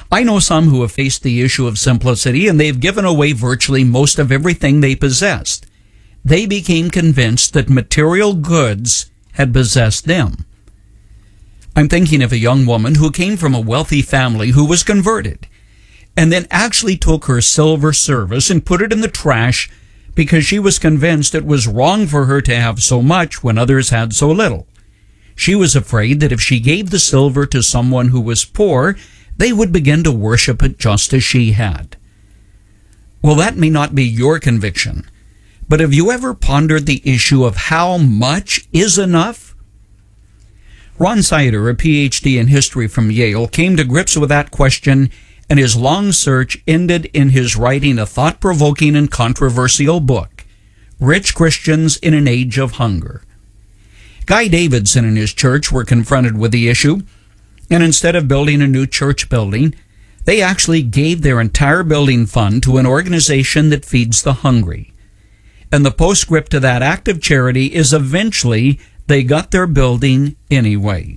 I know some who have faced the issue of simplicity, and they've given away virtually most of everything they possessed. They became convinced that material goods had possessed them. I'm thinking of a young woman who came from a wealthy family who was converted, and then actually took her silver service and put it in the trash because she was convinced it was wrong for her to have so much when others had so little. She was afraid that if she gave the silver to someone who was poor, they would begin to worship it just as she had. Well, that may not be your conviction, but have you ever pondered the issue of how much is enough? Ron Sider, a PhD in history from Yale, came to grips with that question, and his long search ended in his writing a thought-provoking and controversial book, Rich Christians in an Age of Hunger. Guy Davidson and his church were confronted with the issue, and instead of building a new church building, they actually gave their entire building fund to an organization that feeds the hungry. And the postscript to that act of charity is eventually they got their building anyway.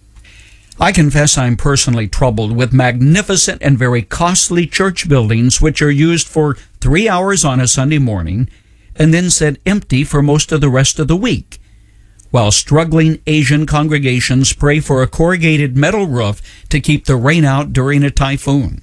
I confess I'm personally troubled with magnificent and very costly church buildings which are used for 3 hours on a Sunday morning and then sit empty for most of the rest of the week, while struggling Asian congregations pray for a corrugated metal roof to keep the rain out during a typhoon.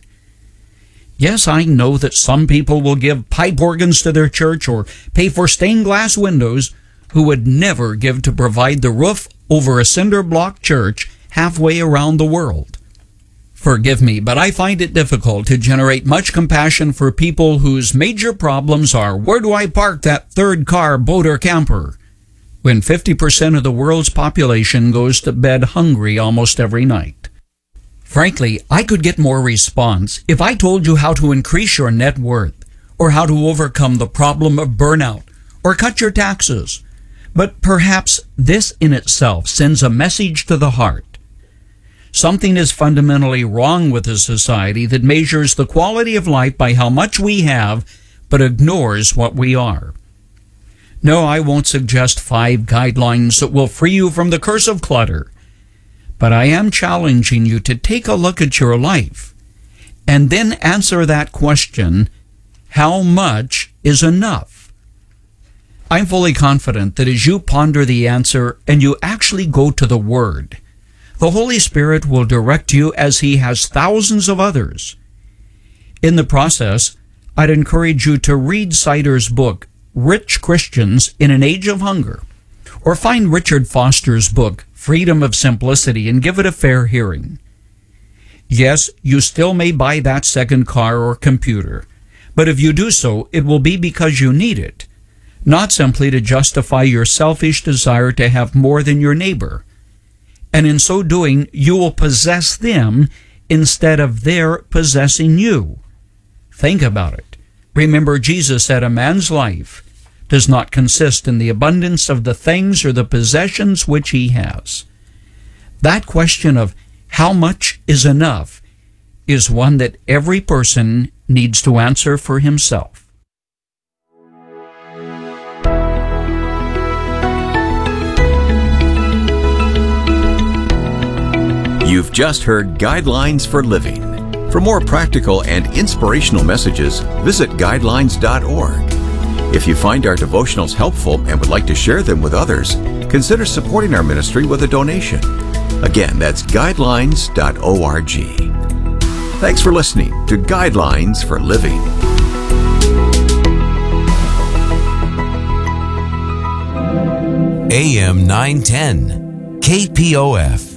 Yes, I know that some people will give pipe organs to their church or pay for stained glass windows who would never give to provide the roof over a cinder block church halfway around the world. Forgive me, but I find it difficult to generate much compassion for people whose major problems are, where do I park that third car, boat, or camper? When 50% of the world's population goes to bed hungry almost every night. Frankly, I could get more response if I told you how to increase your net worth, or how to overcome the problem of burnout, or cut your taxes. But perhaps this in itself sends a message to the heart. Something is fundamentally wrong with a society that measures the quality of life by how much we have, but ignores what we are. No, I won't suggest 5 guidelines that will free you from the curse of clutter. But I am challenging you to take a look at your life and then answer that question, how much is enough? I'm fully confident that as you ponder the answer and you actually go to the Word, the Holy Spirit will direct you as He has thousands of others. In the process, I'd encourage you to read Sider's book, Rich Christians in an Age of Hunger, or find Richard Foster's book, Freedom of Simplicity, and give it a fair hearing. Yes, you still may buy that second car or computer, but if you do so, it will be because you need it, not simply to justify your selfish desire to have more than your neighbor. And in so doing, you will possess them instead of their possessing you. Think about it. Remember, Jesus said a man's life does not consist in the abundance of the things or the possessions which he has. That question of how much is enough is one that every person needs to answer for himself. You've just heard Guidelines for Living. For more practical and inspirational messages, visit guidelines.org. If you find our devotionals helpful and would like to share them with others, consider supporting our ministry with a donation. Again, that's guidelines.org. Thanks for listening to Guidelines for Living. AM 910, KPOF.